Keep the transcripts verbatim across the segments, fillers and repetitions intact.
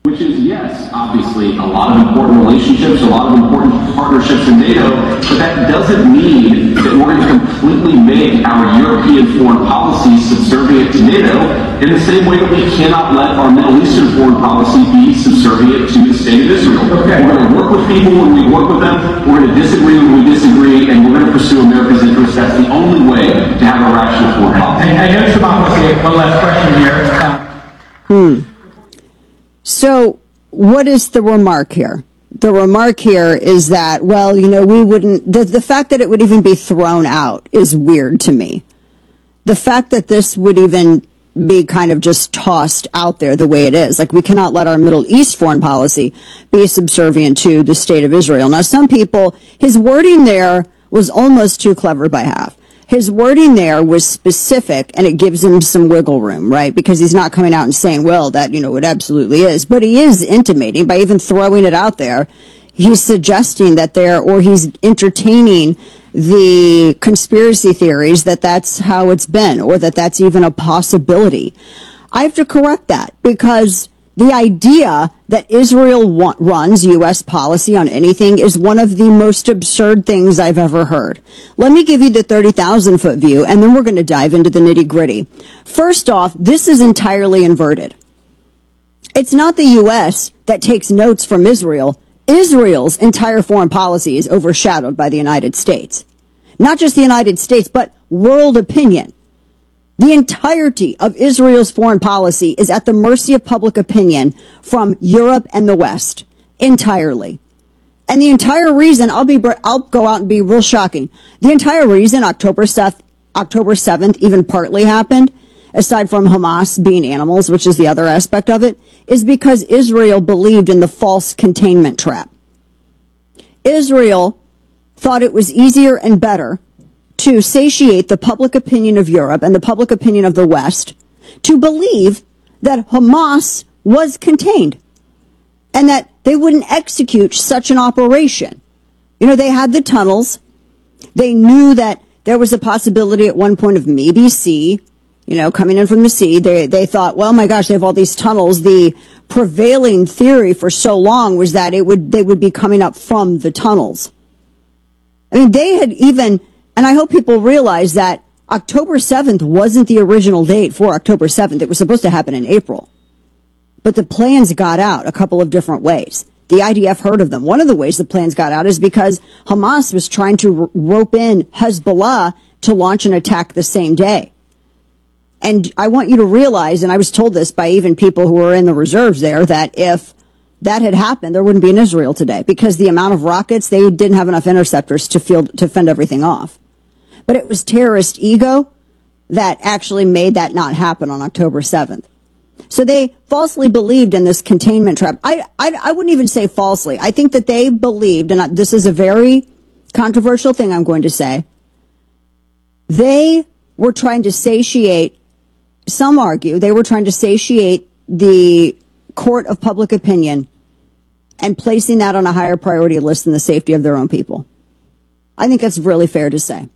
Which is, yes, obviously, a lot of important relationships, a lot of important partnerships in NATO, but that doesn't mean that we're going to completely make our European foreign policy subservient to NATO in the same way that we cannot let our Middle Eastern foreign policy be subservient to the state of Israel. Okay. We're going to work with people when we work with them, we're going to disagree when we disagree, and we're going to pursue America's interests. That's the only way to have a rational foreign policy. I, I know Shimon wants to get one last question here. Uh, Hmm. So what is the remark here? The remark here is that, well, you know, we wouldn't, the, the fact that it would even be thrown out is weird to me. The fact that this would even be kind of just tossed out there the way it is. Like, we cannot let our Middle East foreign policy be subservient to the state of Israel. Now, some people, his wording there was almost too clever by half. His wording there was specific, and it gives him some wiggle room, right? Because he's not coming out and saying, well, that, you know, it absolutely is. But he is intimating, by even throwing it out there, he's suggesting that there, or he's entertaining the conspiracy theories that that's how it's been, or that that's even a possibility. I have to correct that, because the idea that Israel wa- runs U S policy on anything is one of the most absurd things I've ever heard. Let me give you the thirty thousand foot view, and then we're going to dive into the nitty gritty. First off, this is entirely inverted. It's not the U S that takes notes from Israel. Israel's entire foreign policy is overshadowed by the United States. Not just the United States, but world opinion. The entirety of Israel's foreign policy is at the mercy of public opinion from Europe and the West. Entirely. And the entire reason, I'll be, I'll go out and be real shocking. The entire reason October seventh even partly happened, aside from Hamas being animals, which is the other aspect of it, is because Israel believed in the false containment trap. Israel thought it was easier and better to satiate the public opinion of Europe and the public opinion of the West to believe that Hamas was contained and that they wouldn't execute such an operation. You know, they had the tunnels. They knew that there was a possibility at one point of maybe sea, you know, coming in from the sea. They, they thought, well, my gosh, they have all these tunnels. The prevailing theory for so long was that it would, they would be coming up from the tunnels. I mean, they had even, and I hope people realize that October seventh wasn't the original date for October seventh. It was supposed to happen in April. But the plans got out a couple of different ways. The I D F heard of them. One of the ways the plans got out is because Hamas was trying to rope in Hezbollah to launch an attack the same day. And I want you to realize, and I was told this by even people who were in the reserves there, that if that had happened, there wouldn't be an Israel today, because the amount of rockets, they didn't have enough interceptors to field, to fend everything off. But it was terrorist ego that actually made that not happen on October seventh. So they falsely believed in this containment trap. I, I, I wouldn't even say falsely. I think that they believed, and this is a very controversial thing I'm going to say, they were trying to satiate, some argue, they were trying to satiate the court of public opinion and placing that on a higher priority list than the safety of their own people. I think that's really fair to say.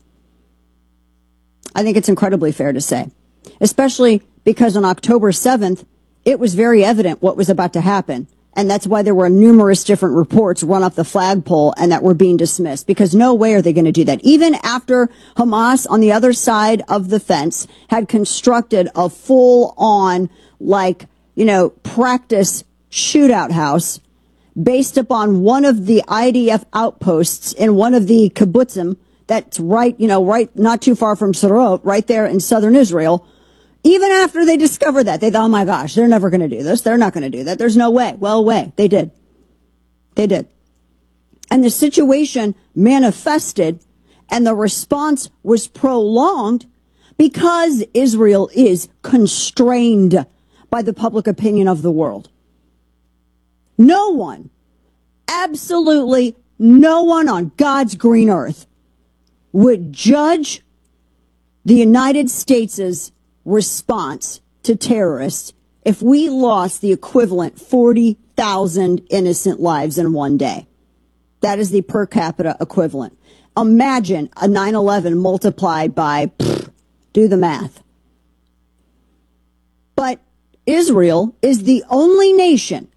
I think it's incredibly fair to say, especially because on October seventh, it was very evident what was about to happen. And that's why there were numerous different reports run off the flagpole and that were being dismissed, because no way are they going to do that. Even after Hamas on the other side of the fence had constructed a full on, like, you know, practice shootout house based upon one of the I D F outposts in one of the kibbutzim that's right, you know, right, not too far from Sderot, right there in southern Israel. Even after they discovered that, they thought, oh my gosh, they're never going to do this. They're not going to do that. There's no way. Well, way. They did. They did. And the situation manifested and the response was prolonged because Israel is constrained by the public opinion of the world. No one, absolutely no one on God's green earth would judge the United States' response to terrorists if we lost the equivalent forty thousand innocent lives in one day. That is the per capita equivalent. Imagine a nine eleven multiplied by, pfft, do the math. But Israel is the only nation